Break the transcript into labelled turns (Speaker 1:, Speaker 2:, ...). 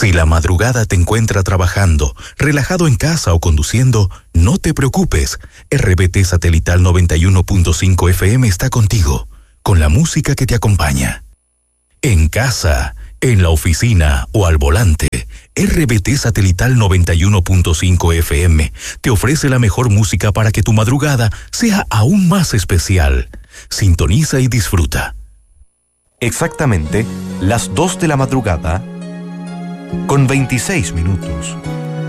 Speaker 1: Si la madrugada te encuentra trabajando, relajado en casa o conduciendo, no te preocupes. RBT Satelital 91.5 FM está contigo, con la música que te acompaña. En casa, en la oficina o al volante, RBT Satelital 91.5 FM te ofrece la mejor música para que tu madrugada sea aún más especial. Sintoniza y disfruta.
Speaker 2: Exactamente las 2 de la madrugada con 26 minutos.